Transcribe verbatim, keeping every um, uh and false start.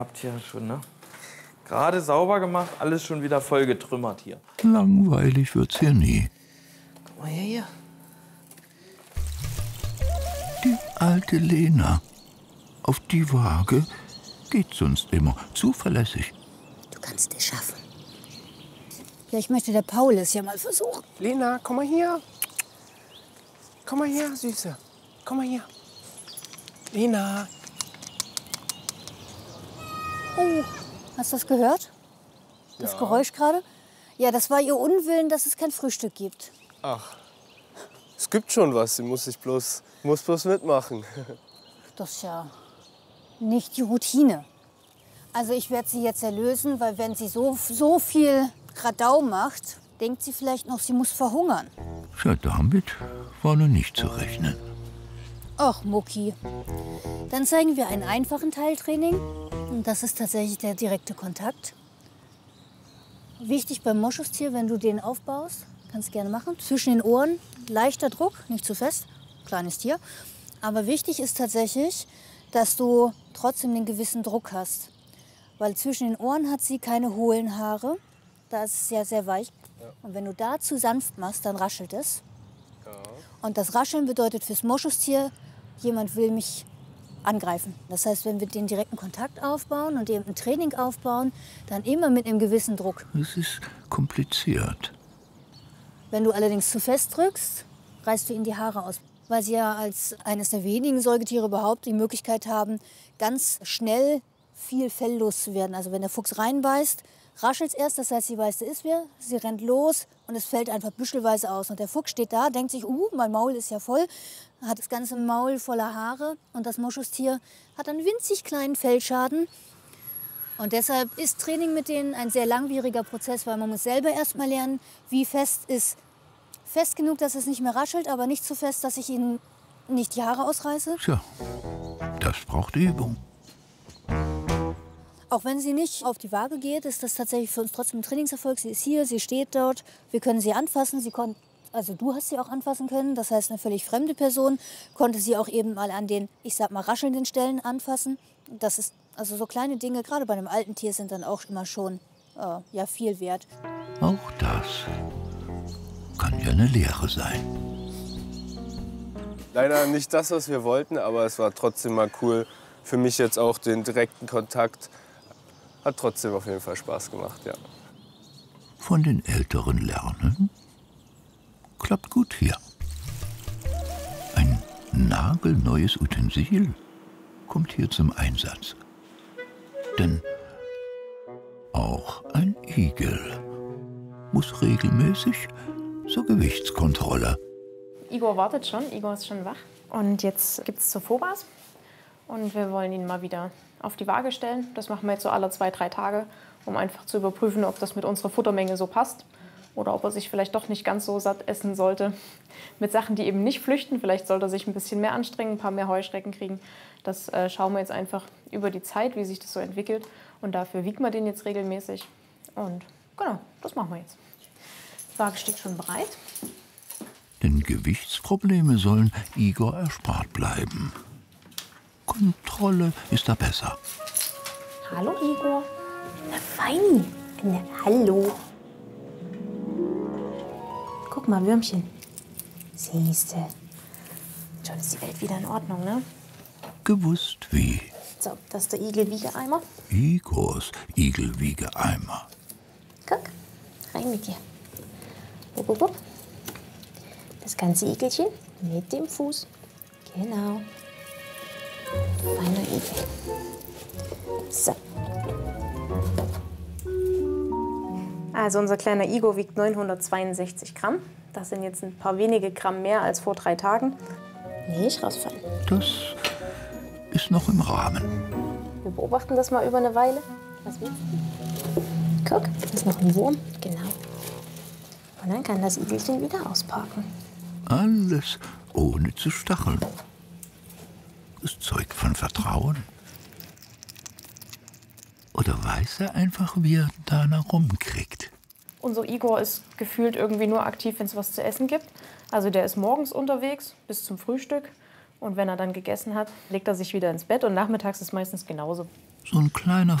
Habt ihr ja schon, ne? Gerade sauber gemacht, alles schon wieder voll getrümmert hier. Langweilig wird's hier nie. Guck mal her hier. Die alte Lena. Auf die Waage geht sonst immer. Zuverlässig. Du kannst es schaffen. Vielleicht möchte der Paul es ja mal versuchen. Lena, komm mal hier. Komm mal her, Süße. Komm mal hier. Lena. Oh, hast du das gehört? Das Ja. Geräusch gerade? Ja, das war ihr Unwillen, dass es kein Frühstück gibt. Ach, es gibt schon was. Sie muss sich bloß, muss bloß mitmachen. Das ist ja nicht die Routine. Also ich werde sie jetzt erlösen, weil wenn sie so, so viel Radau macht, denkt sie vielleicht noch, sie muss verhungern. Ja, damit war nun nicht zu rechnen. Ach, Mucki. Dann zeigen wir einen einfachen Teiltraining. Und das ist tatsächlich der direkte Kontakt. Wichtig beim Moschustier, wenn du den aufbaust, kannst du gerne machen. Zwischen den Ohren, leichter Druck, nicht zu fest, kleines Tier. Aber wichtig ist tatsächlich, dass du trotzdem einen gewissen Druck hast. Weil zwischen den Ohren hat sie keine hohlen Haare. Da ist es sehr, sehr weich. Ja. Und wenn du da zu sanft machst, dann raschelt es. Ja. Und das Rascheln bedeutet fürs Moschustier, jemand will mich angreifen. Das heißt, wenn wir den direkten Kontakt aufbauen und eben ein Training aufbauen, dann immer mit einem gewissen Druck. Es ist kompliziert. Wenn du allerdings zu fest drückst, reißt du ihnen die Haare aus. Weil sie ja als eines der wenigen Säugetiere überhaupt die Möglichkeit haben, ganz schnell viel Fell loszuwerden. Also wenn der Fuchs reinbeißt, raschelt es erst, das heißt, sie weiß, da ist wer, sie rennt los und es fällt einfach büschelweise aus. Und der Fuchs steht da, denkt sich, uh, mein Maul ist ja voll, hat das ganze Maul voller Haare und das Moschustier hat einen winzig kleinen Fellschaden. Und deshalb ist Training mit denen ein sehr langwieriger Prozess, weil man muss selber erst mal lernen, wie fest ist. Fest genug, dass es nicht mehr raschelt, aber nicht so fest, dass ich ihnen nicht die Haare ausreiße. Tja, das braucht Übung. Auch wenn sie nicht auf die Waage geht, ist das tatsächlich für uns trotzdem ein Trainingserfolg. Sie ist hier, sie steht dort, wir können sie anfassen. Sie kon also du hast sie auch anfassen können, das heißt eine völlig fremde Person konnte sie auch eben mal an den, ich sag mal, raschelnden Stellen anfassen. Das ist, also so kleine Dinge, gerade bei einem alten Tier, sind dann auch immer schon äh, ja, viel wert. Auch das kann ja eine Lehre sein. Leider nicht das, was wir wollten, aber es war trotzdem mal cool. Für mich jetzt auch den direkten Kontakt. Hat trotzdem auf jeden Fall Spaß gemacht, ja. Von den Älteren lernen? Klappt gut hier. Ein nagelneues Utensil kommt hier zum Einsatz. Denn auch ein Igel muss regelmäßig zur Gewichtskontrolle. Igor wartet schon, Igor ist schon wach. Und jetzt gibt es zur Phobas. Und wir wollen ihn mal wieder auf die Waage stellen. Das machen wir jetzt so alle zwei, drei Tage, um einfach zu überprüfen, ob das mit unserer Futtermenge so passt. Oder ob er sich vielleicht doch nicht ganz so satt essen sollte. Mit Sachen, die eben nicht flüchten. Vielleicht sollte er sich ein bisschen mehr anstrengen, ein paar mehr Heuschrecken kriegen. Das äh, schauen wir jetzt einfach über die Zeit, wie sich das so entwickelt. Und dafür wiegen wir den jetzt regelmäßig. Und genau, das machen wir jetzt. Die Waage steht schon bereit. Denn Gewichtsprobleme sollen Igor erspart bleiben. Kontrolle ist da besser. Hallo Igor. Na feini. Na, hallo. Guck mal, Würmchen. Siehste. Schon ist die Welt wieder in Ordnung, ne? Gewusst wie. So, das ist der Igel-Wiegeeimer. Igors Igelwiegeeimer. Guck, rein mit dir. Wupp, wupp, wupp. Das ganze Igelchen mit dem Fuß. Genau. Feiner Igel. So. Also unser kleiner Igor wiegt neunhundertzweiundsechzig Gramm. Das sind jetzt ein paar wenige Gramm mehr als vor drei Tagen. Nicht rausfallen. Das ist noch im Rahmen. Wir beobachten das mal über eine Weile. Was willst du? Guck, das ist noch ein Wurm. Genau. Und dann kann das Igelchen wieder ausparken. Alles ohne zu stacheln. Das zeugt von Vertrauen. Oder weiß er einfach, wie er da rumkriegt? Unser Igor ist gefühlt irgendwie nur aktiv, wenn es was zu essen gibt. Also der ist morgens unterwegs bis zum Frühstück. Und wenn er dann gegessen hat, legt er sich wieder ins Bett. Und nachmittags ist meistens genauso. So ein kleiner